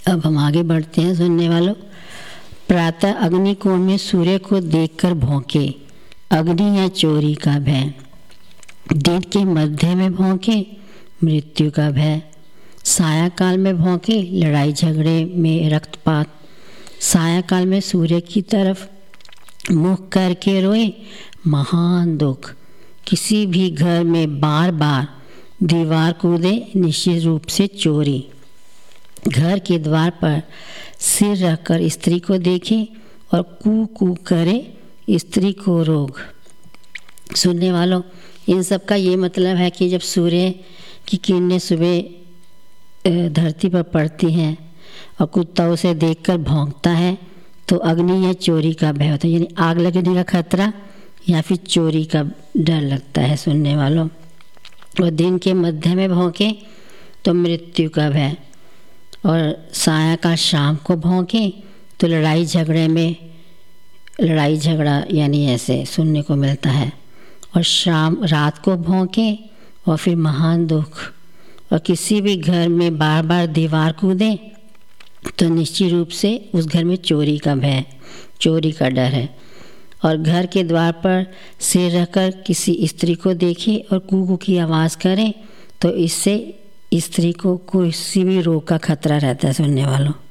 अब हम आगे बढ़ते हैं सुनने वालों। प्रातः अग्निकोण में सूर्य को देखकर भौंके, अग्नि या चोरी का भय। दिन के मध्य में भौंके, मृत्यु का भय। सायंकाल में भौंके, लड़ाई झगड़े में रक्तपात। सायंकाल में सूर्य की तरफ मुख करके रोए, महान दुख। किसी भी घर में बार बार दीवार कूदे, निश्चित रूप से चोरी। घर के द्वार पर सिर रखकर स्त्री को देखे और कू कू करे, स्त्री को रोग। सुनने वालों, इन सब का ये मतलब है कि जब सूर्य की किरणें सुबह धरती पर पड़ती हैं और कुत्ता उसे देखकर भौंकता है तो अग्नि या चोरी का भय होता है, यानी आग लगने का खतरा या फिर चोरी का डर लगता है सुनने वालों। और दिन के मध्य में भौंके तो मृत्यु का भय, और सायंकाल शाम को भौंके तो लड़ाई झगड़ा यानी ऐसे सुनने को मिलता है। और शाम रात को भौंके और फिर महान दुख। और किसी भी घर में बार बार दीवार कूदे तो निश्चित रूप से उस घर में चोरी का भय, चोरी का डर है। और घर के द्वार पर सिर रखकर किसी स्त्री को देखे और कू की आवाज़ करे तो इससे स्त्री को किसी भी रोग का खतरा रहता है सुनने वालों।